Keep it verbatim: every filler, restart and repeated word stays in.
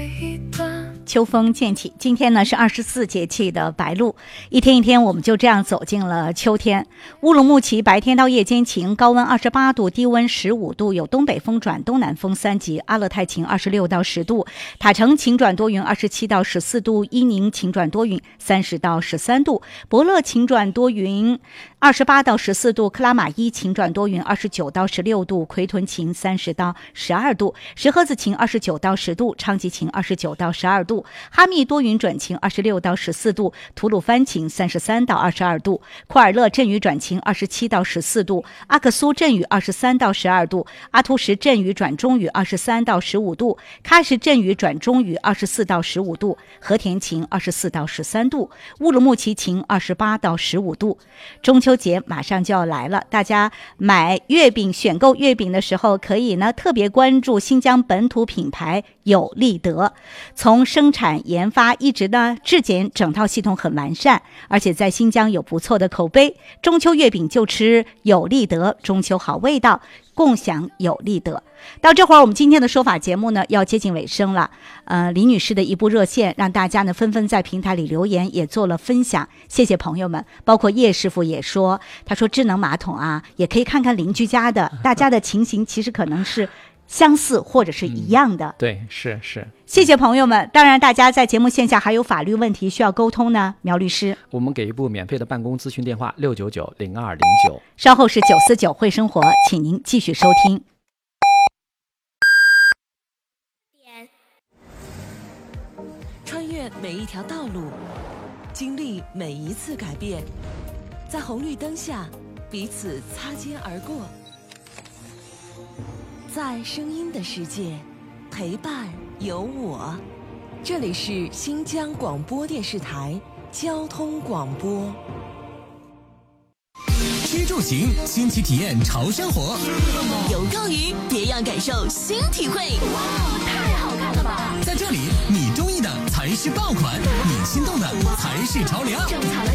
秋风渐起，今天呢是二十四节气的白露，一天一天我们就这样走进了秋天。乌鲁木齐白天到夜间晴，高温二十八度，低温十五度，有东北风转东南风三级。阿勒泰晴二十六到十度，塔城晴转多云二十七到十四度，伊宁晴转多云三十到十三度，伯乐晴转多云二十八到十四度，克拉玛依晴转多云二十九到十六度，奎屯晴三十到十二度，石河子晴二十九到十度，昌吉晴二十九到十二度，哈密多云转晴二十六到十四度，吐鲁番晴三十三到二十二度，库尔勒阵雨转晴二十七到十四度，阿克苏阵雨二十三到十二度，阿图什阵雨转中雨二十三到十五度，喀什阵雨转中雨二十四到十五度，和田晴二十四到十三度，乌鲁木齐晴二十八到十五度。中秋节马上就要来了，大家买月饼选购月饼的时候，可以呢特别关注新疆本土品牌有利德，从生产研发一直呢质检整套系统很完善，而且在新疆有不错的口碑。中秋月饼就吃有利德，中秋好味道，共享有利德。到这会儿我们今天的说法节目呢要接近尾声了，呃，李女士的一部热线让大家呢纷纷在平台里留言，也做了分享，谢谢朋友们。包括叶师傅也说，他说智能马桶啊也可以看看邻居家的，大家的情形其实可能是相似或者是一样的、嗯、 对，是是， 谢谢朋友们。当然大家在节目线下还有法律问题需要沟通呢，苗律师， 我们给一部免费的办公咨询电话六九九零二零九， 稍后是九四九会生活，请您继续收听。 穿越每一条道路，经历每一次改变，在红绿灯下彼此擦肩而过，在声音的世界陪伴有我。这里是新疆广播电视台交通广播。 吃住行，新奇体验潮生活。 游购鱼，别样感受新体会。 哇，太好看了吧！ 在这里，你中意的才是爆款，你心动的才是潮流。 种草了